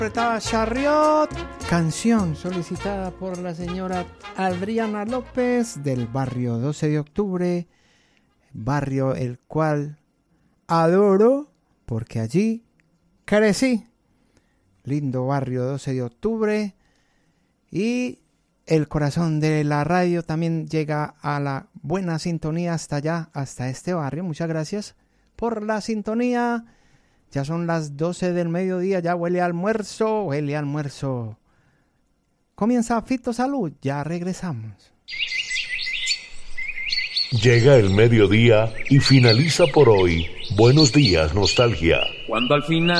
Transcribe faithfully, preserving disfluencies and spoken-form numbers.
Interpretaba Chariot, canción solicitada por la señora Adriana López del barrio doce de octubre, barrio el cual adoro porque allí crecí. Lindo barrio doce de octubre, y el corazón de la radio también llega a la buena sintonía hasta allá, hasta este barrio. Muchas gracias por la sintonía. Ya son las doce del mediodía, ya huele a almuerzo, huele a almuerzo. Comienza Fito Salud, ya regresamos. Llega el mediodía y finaliza por hoy. Buenos días, nostalgia. Cuando al final